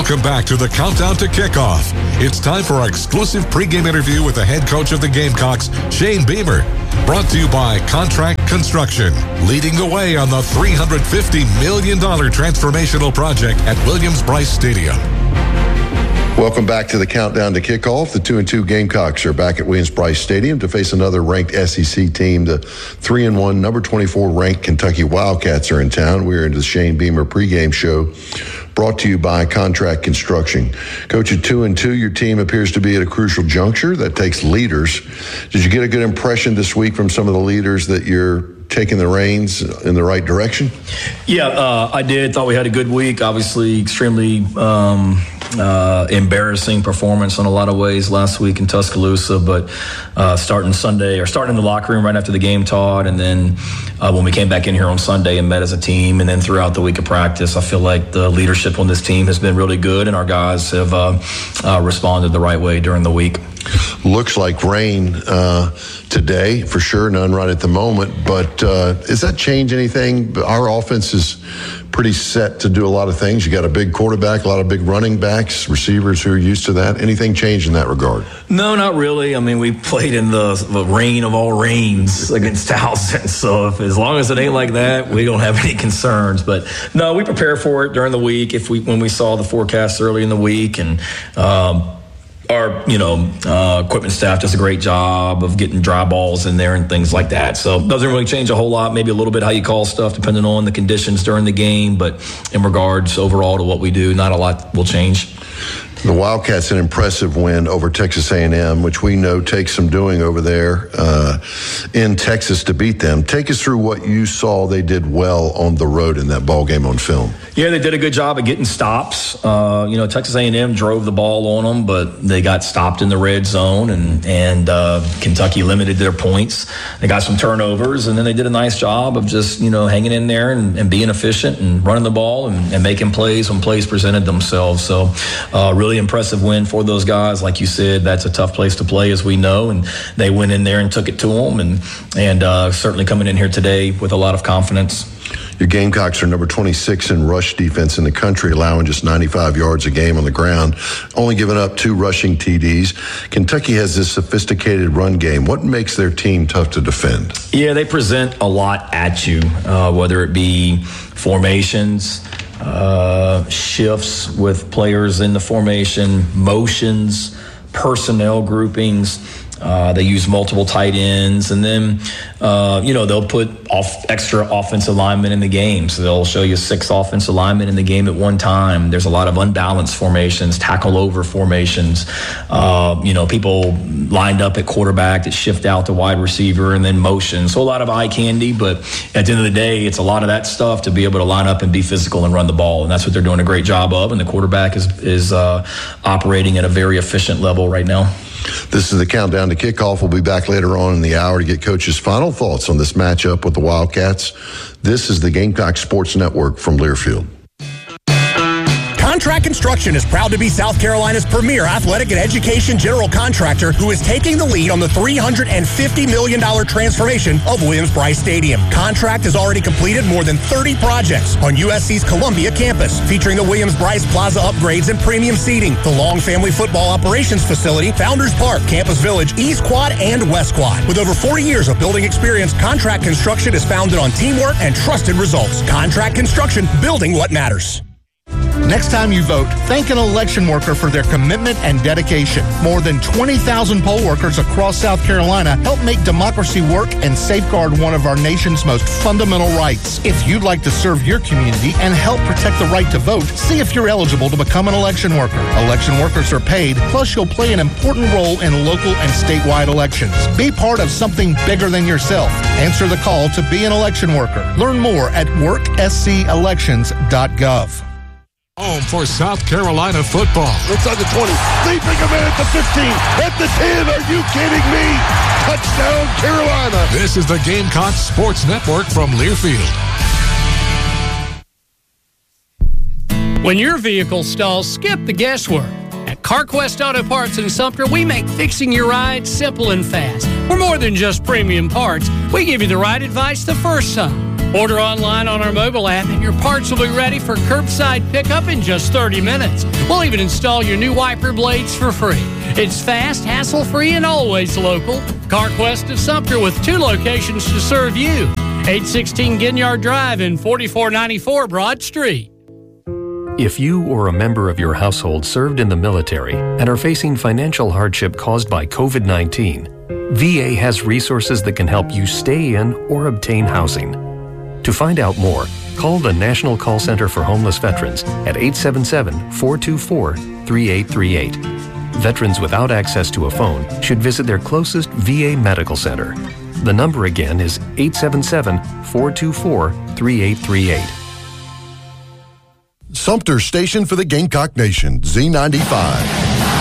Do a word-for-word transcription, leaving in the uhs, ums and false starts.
Welcome back to the Countdown to Kickoff. It's time for our exclusive pregame interview with the head coach of the Gamecocks, Shane Beamer. Brought to you by Contract Construction, leading the way on the three hundred fifty million dollars transformational project at Williams-Brice Stadium. Welcome back to the Countdown to Kickoff. The two and two Gamecocks are back at Williams-Brice Stadium to face another ranked S E C team. The three and one, number twenty-four ranked Kentucky Wildcats are in town. We're into the Shane Beamer pregame show, brought to you by Contract Construction. Coach, at two and two, your team appears to be at a crucial juncture. That takes leaders. Did you get a good impression this week from some of the leaders that you're taking the reins in the right direction? Yeah, uh, I did. Thought we had a good week. Obviously, extremely um, uh, embarrassing performance in a lot of ways last week in Tuscaloosa, but uh, starting Sunday, or starting in the locker room right after the game, Todd, and then uh, when we came back in here on Sunday and met as a team, and then throughout the week of practice, I feel like the leadership on this team has been really good, and our guys have uh, uh, responded the right way during the week. Looks like rain uh, today, for sure, none right at the moment, but uh, does that change anything? Our offense is pretty set to do a lot of things. You got a big quarterback, a lot of big running backs, receivers who are used to that. Anything change in that regard? No, not really. I mean, we played in the, the rain of all rains against Towson, so if, as long as it ain't like that, we don't have any concerns. But no, we prepare for it during the week if we when we saw the forecast early in the week, and um, our, you know, uh, equipment staff does a great job of getting dry balls in there and things like that. So it doesn't really change a whole lot, maybe a little bit how you call stuff depending on the conditions during the game. But in regards overall to what we do, not a lot will change. The Wildcats, an impressive win over Texas A and M, which we know takes some doing over there uh, in Texas to beat them. Take us through what you saw they did well on the road in that ball game on film. Yeah, they did a good job of getting stops. Uh, you know, Texas A and M drove the ball on them, but they got stopped in the red zone, and, and uh, Kentucky limited their points. They got some turnovers, and then they did a nice job of just, you know, hanging in there and, and being efficient and running the ball and, and making plays when plays presented themselves. So uh, really impressive win for those guys. Like you said, that's a tough place to play, as we know, and they went in there and took it to them, and, and uh, certainly coming in here today with a lot of confidence. Your Gamecocks are number twenty-six in rush defense in the country, allowing just ninety-five yards a game on the ground, only giving up two rushing T Ds. Kentucky has this sophisticated run game. What makes their team tough to defend? Yeah, they present a lot at you, uh, whether it be formations, uh, shifts with players in the formation, motions, personnel groupings. Uh, they use multiple tight ends, and then, uh, you know, they'll put off extra offensive linemen in the game. So they'll show you six offensive linemen in the game at one time. There's a lot of unbalanced formations, tackle over formations. Uh, you know, people lined up at quarterback that shift out to wide receiver and then motion. So a lot of eye candy, but at the end of the day, it's a lot of that stuff to be able to line up and be physical and run the ball. And that's what they're doing a great job of. And the quarterback is, is uh, operating at a very efficient level right now. This is the Countdown to Kickoff. We'll be back later on in the hour to get Coach's final thoughts on this matchup with the Wildcats. This is the Gamecock Sports Network from Learfield. Contract Construction is proud to be South Carolina's premier athletic and education general contractor who is taking the lead on the three hundred fifty million dollars transformation of Williams-Brice Stadium. Contract has already completed more than thirty projects on U S C's Columbia campus, featuring the Williams-Brice Plaza upgrades and premium seating, the Long Family Football Operations Facility, Founders Park, Campus Village, East Quad, and West Quad. With over forty years of building experience, Contract Construction is founded on teamwork and trusted results. Contract Construction, building what matters. Next time you vote, thank an election worker for their commitment and dedication. More than twenty thousand poll workers across South Carolina help make democracy work and safeguard one of our nation's most fundamental rights. If you'd like to serve your community and help protect the right to vote, see if you're eligible to become an election worker. Election workers are paid, plus you'll play an important role in local and statewide elections. Be part of something bigger than yourself. Answer the call to be an election worker. Learn more at work s c elections dot gov. Home for South Carolina football. Inside the twenty, leaping a man at the fifteen, at the ten. Are you kidding me? Touchdown, Carolina. This is the Gamecock Sports Network from Learfield. When your vehicle stalls, skip the guesswork. At CarQuest Auto Parts in Sumter, we make fixing your ride simple and fast. We're more than just premium parts. We give you the right advice the first time. Order online on our mobile app and your parts will be ready for curbside pickup in just thirty minutes. We'll even install your new wiper blades for free. It's fast, hassle-free, and always local. CarQuest of Sumter with two locations to serve you. eight sixteen Ginyard Drive and forty-four ninety-four Broad Street. If you or a member of your household served in the military and are facing financial hardship caused by covid nineteen, V A has resources that can help you stay in or obtain housing. To find out more, call the National Call Center for Homeless Veterans at eight seven seven, four two four, three eight three eight. Veterans without access to a phone should visit their closest V A medical center. The number again is eight seven seven, four two four, three eight three eight. Sumter Station for the Gamecock Nation, Z ninety-five.